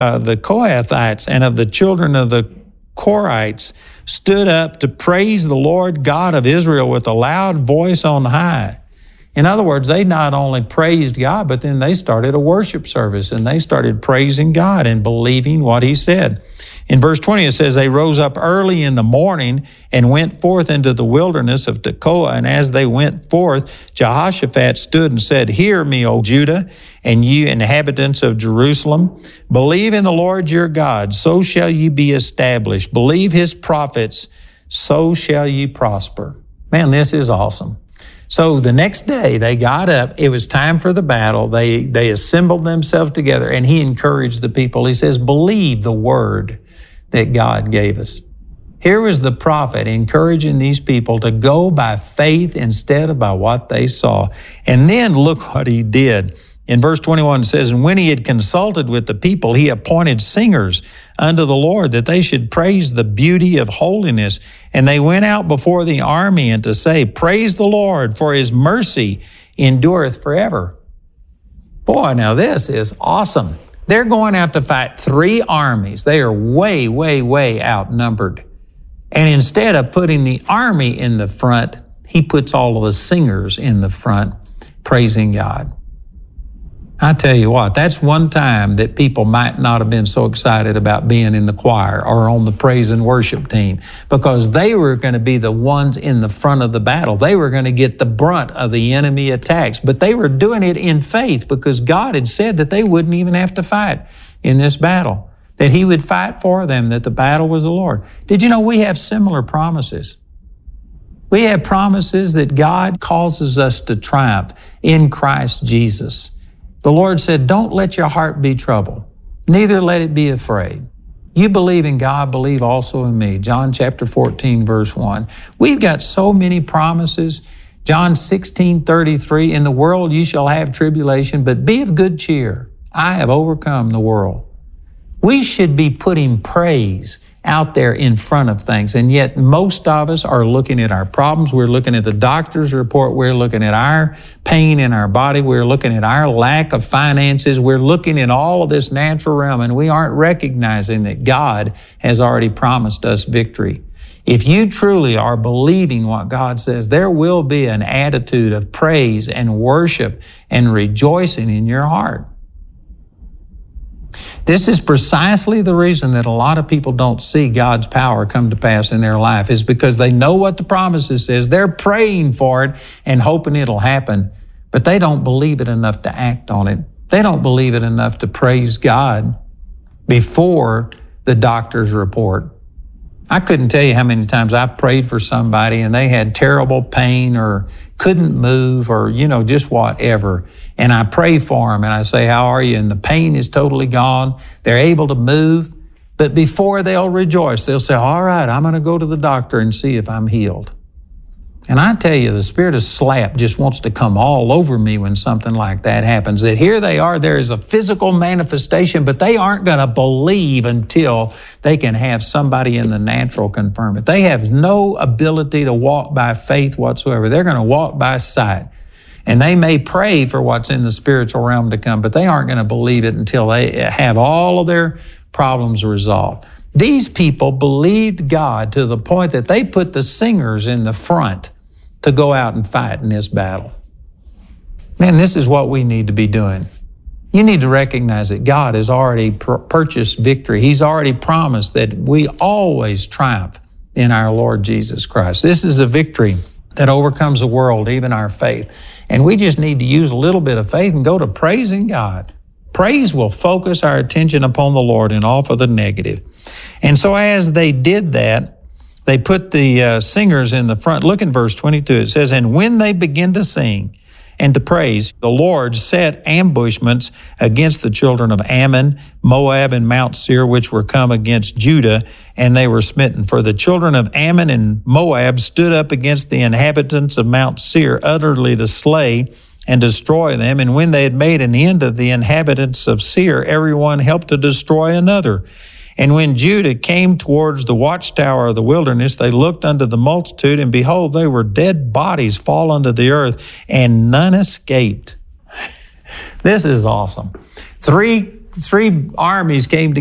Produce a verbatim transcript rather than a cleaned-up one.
uh, the Kohathites and of the children of the Korites stood up to praise the Lord God of Israel with a loud voice on high. In other words, they not only praised God, but then they started a worship service and they started praising God and believing what He said. In verse twenty, it says, they rose up early in the morning and went forth into the wilderness of Tekoa. And as they went forth, Jehoshaphat stood and said, Hear me, O Judah, and you inhabitants of Jerusalem. Believe in the Lord your God, so shall you be established. Believe His prophets, so shall you prosper. Man, this is awesome. So the next day they got up. It was time for the battle. They, they assembled themselves together and he encouraged the people. He says, believe the word that God gave us. Here was the prophet encouraging these people to go by faith instead of by what they saw. And then look what he did. In verse twenty-one, it says, And when he had consulted with the people, he appointed singers unto the Lord, that they should praise the beauty of holiness. And they went out before the army and to say, Praise the Lord, for His mercy endureth forever. Boy, now this is awesome. They're going out to fight three armies. They are way, way, way outnumbered. And instead of putting the army in the front, he puts all of the singers in the front, praising God. I tell you what, that's one time that people might not have been so excited about being in the choir or on the praise and worship team, because they were going to be the ones in the front of the battle. They were going to get the brunt of the enemy attacks, but they were doing it in faith because God had said that they wouldn't even have to fight in this battle, that He would fight for them, that the battle was the Lord. Did you know we have similar promises? We have promises that God causes us to triumph in Christ Jesus. The Lord said, don't let your heart be troubled, neither let it be afraid. You believe in God, believe also in me. John chapter fourteen, verse one. We've got so many promises. John sixteen, thirty-three, in the world you shall have tribulation, but be of good cheer. I have overcome the world. We should be putting praise out there in front of things. And yet most of us are looking at our problems. We're looking at the doctor's report. We're looking at our pain in our body. We're looking at our lack of finances. We're looking at all of this natural realm, and we aren't recognizing that God has already promised us victory. If you truly are believing what God says, there will be an attitude of praise and worship and rejoicing in your heart. This is precisely the reason that a lot of people don't see God's power come to pass in their life, is because they know what the promises says. They're praying for it and hoping it'll happen, but they don't believe it enough to act on it. They don't believe it enough to praise God before the doctor's report. I couldn't tell you how many times I've prayed for somebody and they had terrible pain or couldn't move or, you know, just whatever. And I pray for them and I say, how are you? And the pain is totally gone. They're able to move. But before they'll rejoice, they'll say, all right, I'm going to go to the doctor and see if I'm healed. And I tell you, the spirit of slap just wants to come all over me when something like that happens. That here they are, there is a physical manifestation, but they aren't going to believe until they can have somebody in the natural confirm it. They have no ability to walk by faith whatsoever. They're going to walk by sight. And they may pray for what's in the spiritual realm to come, but they aren't going to believe it until they have all of their problems resolved. These people believed God to the point that they put the singers in the front to go out and fight in this battle. Man, this is what we need to be doing. You need to recognize that God has already pur- purchased victory. He's already promised that we always triumph in our Lord Jesus Christ. This is a victory that overcomes the world, even our faith. And we just need to use a little bit of faith and go to praising God. Praise will focus our attention upon the Lord and off of the negative. And so as they did that, they put the uh, singers in the front. Look in verse twenty-two. It says, and when they begin to sing and to praise, the Lord set ambushments against the children of Ammon, Moab, and Mount Seir, which were come against Judah, and they were smitten. For the children of Ammon and Moab stood up against the inhabitants of Mount Seir, utterly to slay and destroy them. And when they had made an end of the inhabitants of Seir, everyone helped to destroy another. And when Judah came towards the watchtower of the wilderness, they looked unto the multitude, and behold, they were dead bodies fall unto the earth, and none escaped. This is awesome. Three three armies came